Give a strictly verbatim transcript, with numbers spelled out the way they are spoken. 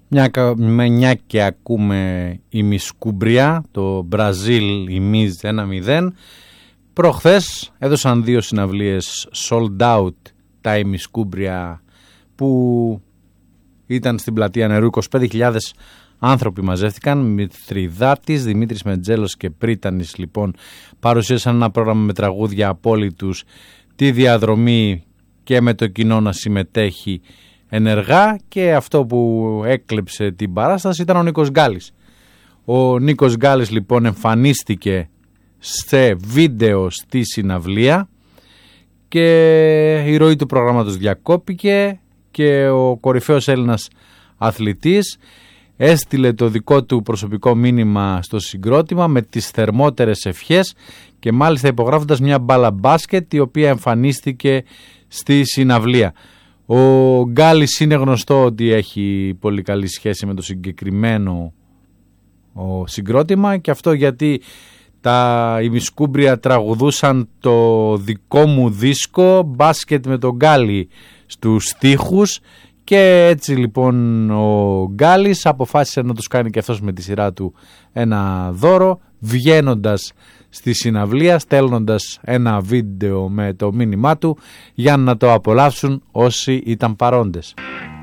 Μια, μια και ακούμε η Μισκούμπρια, το Μπραζίλ η Μιζ ένα μηδέν. Προχθές έδωσαν δύο συναυλίες sold out τα Μισκούμπρια που ήταν στην πλατεία Νερού. είκοσι πέντε χιλιάδες άνθρωποι μαζεύτηκαν. Μηθριδάτης, Δημήτρης Μετζέλος και Πρίτανης λοιπόν παρουσίασαν ένα πρόγραμμα με τραγούδια απόλυτους, τη διαδρομή και με το κοινό να συμμετέχει ενεργά, και αυτό που έκλεψε την παράσταση ήταν ο Νίκος Γκάλης. Ο Νίκος Γκάλης λοιπόν εμφανίστηκε σε βίντεο στη συναυλία και η ροή του προγράμματος διακόπηκε και ο κορυφαίος Έλληνας αθλητής έστειλε το δικό του προσωπικό μήνυμα στο συγκρότημα με τις θερμότερες ευχές και μάλιστα υπογράφοντας μια μπάλα μπάσκετ η οποία εμφανίστηκε στη συναυλία. Ο Γκάλης είναι γνωστό ότι έχει πολύ καλή σχέση με το συγκεκριμένο ο συγκρότημα, και αυτό γιατί τα οι Μισκούμπρια τραγουδούσαν το δικό μου δίσκο μπάσκετ με τον Γκάλη στους στίχους, και έτσι λοιπόν ο Γκάλης αποφάσισε να τους κάνει και αυτός με τη σειρά του ένα δώρο, βγαίνοντας στη συναυλία, στέλνοντας ένα βίντεο με το μήνυμά του για να το απολαύσουν όσοι ήταν παρόντες.